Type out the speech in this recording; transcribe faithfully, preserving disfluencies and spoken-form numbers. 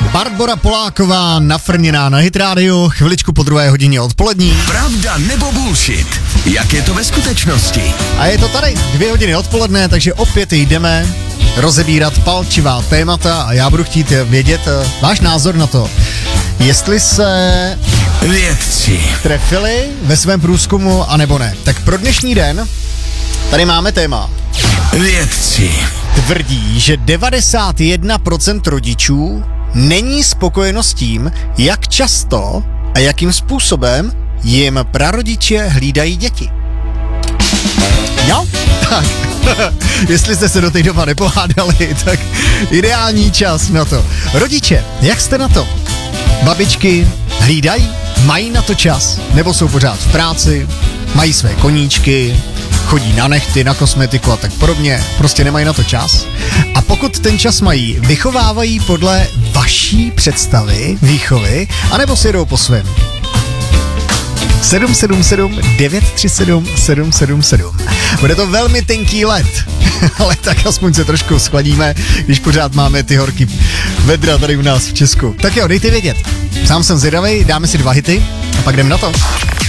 Barbora Poláková nafrněná na Hit Radio, chviličku po druhé hodině odpolední. Pravda nebo bullshit? Jak je to ve skutečnosti? A je to tady, dvě hodiny odpoledne, takže opět jdeme rozebírat palčivá témata a já budu chtít vědět uh, váš názor na to, jestli se vědci trefili ve svém průzkumu, anebo ne. Tak pro dnešní den tady máme téma. Vědci Tvrdí, že devadesát jedna procent rodičů není spokojeno s tím, jak často a jakým způsobem jim prarodiče hlídají děti. Jo? Tak. Jestli jste se do té doba nepohádali, tak ideální čas na to. Rodiče, jak jste na to? Babičky hlídají? Mají na to čas? Nebo jsou pořád v práci? Mají své koníčky? Chodí na nehty, na kosmetiku a tak podobně? Prostě nemají na to čas? A pokud ten čas mají, vychovávají podle vaší představy výchovy? Anebo si jdou po svém? sedm sedm sedm devět tři sedm sedm sedm sedm. Bude to velmi tenký led, ale tak aspoň se trošku schladíme, když pořád máme ty horký vedra tady u nás v Česku. Tak jo, dejte vědět. Sám jsem zvědavej, dáme si dva hity a pak jdem na to.